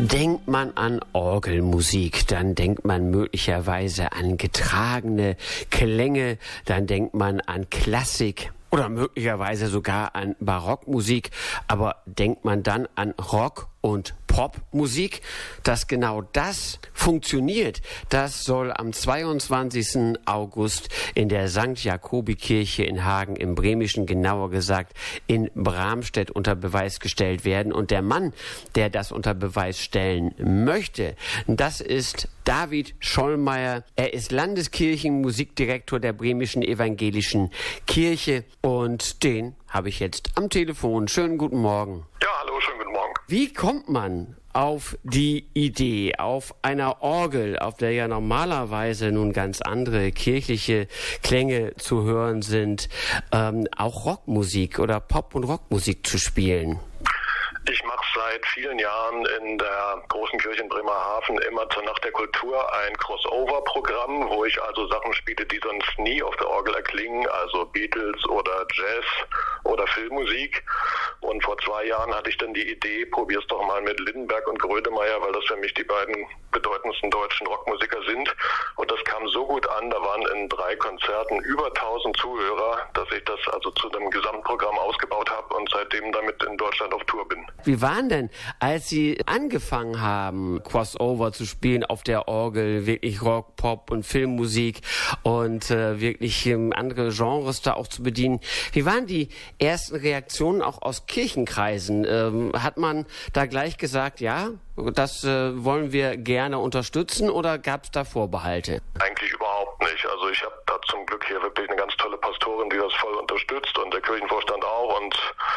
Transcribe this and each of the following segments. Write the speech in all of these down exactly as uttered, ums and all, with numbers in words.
Denkt man an Orgelmusik, dann denkt man möglicherweise an getragene Klänge, dann denkt man an Klassik oder möglicherweise sogar an Barockmusik. Aber denkt man dann an Rock und Popmusik, dass genau das funktioniert, das soll am zweiundzwanzigsten August in der Sankt Jakobi-Kirche in Hagen im Bremischen, genauer gesagt in Bramstedt, unter Beweis gestellt werden. Und der Mann, der das unter Beweis stellen möchte, das ist David Schollmeier. Er ist Landeskirchenmusikdirektor der Bremischen Evangelischen Kirche und den habe ich jetzt am Telefon. Schönen guten Morgen. Ja, hallo, schönen guten Morgen. Wie kommt man auf die Idee, auf einer Orgel, auf der ja normalerweise nun ganz andere kirchliche Klänge zu hören sind, ähm, auch Rockmusik oder Pop- und Rockmusik zu spielen? Ich mache seit vielen Jahren in der großen Kirche in Bremerhaven immer zur Nacht der Kultur ein Crossover-Programm, wo ich also Sachen spiele, die sonst nie auf der Orgel erklingen, also Beatles oder Jazz oder Filmmusik. Und vor zwei Jahren hatte ich dann die Idee, probier's doch mal mit Lindenberg und Grönemeyer, weil das für mich die beiden bedeutendsten deutschen Rockmusiker sind. Und das kam so gut an, da waren in drei Konzerten über tausend Zuhörer, dass ich das also zu einem Gesamtprogramm ausgebaut habe und seitdem damit in Deutschland auf Tour bin. Wie waren denn, als Sie angefangen haben, Crossover zu spielen auf der Orgel, wirklich Rock, Pop und Filmmusik und äh, wirklich ähm, andere Genres da auch zu bedienen? Wie waren die ersten Reaktionen auch aus Kirchenkreisen? Ähm, hat man da gleich gesagt, ja, das äh, wollen wir gerne unterstützen, oder gab es da Vorbehalte? Eigentlich überhaupt nicht. Also ich habe da zum Glück hier wirklich eine ganz tolle Pastorin, die das voll unterstützt, und der Kirchenvorstand auch. Und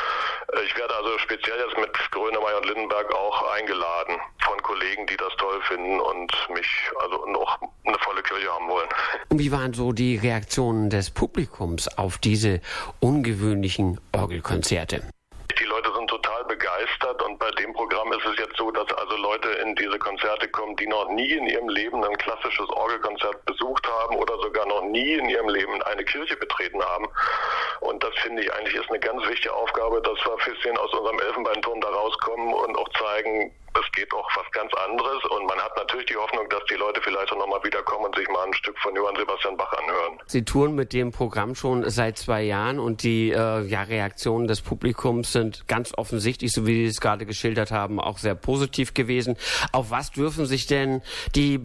ich werde also speziell jetzt mit Grönemeyer und Lindenberg auch eingeladen von Kollegen, die das toll finden und mich also noch eine volle Kirche haben wollen. Und wie waren so die Reaktionen des Publikums auf diese ungewöhnlichen Orgelkonzerte? Die Leute sind total begeistert, und bei dem Programm ist es jetzt so, dass also Leute in diese Konzerte kommen, die noch nie in ihrem Leben ein klassisches Orgelkonzert besucht haben oder sogar noch nie in ihrem Leben eine Kirche betreten haben. Und das finde ich eigentlich ist eine ganz wichtige Aufgabe, dass wir ein bisschen aus unserem Elfenbeinturm da rauskommen und auch zeigen, es geht auch was ganz anderes. Und man hat natürlich die Hoffnung, dass die Leute vielleicht auch nochmal wiederkommen und sich mal ein Stück von Johann Sebastian Bach anhören. Sie touren mit dem Programm schon seit zwei Jahren und die äh, ja, Reaktionen des Publikums sind ganz offensichtlich, so wie Sie es gerade geschildert haben, auch sehr positiv gewesen. Auf was dürfen sich denn die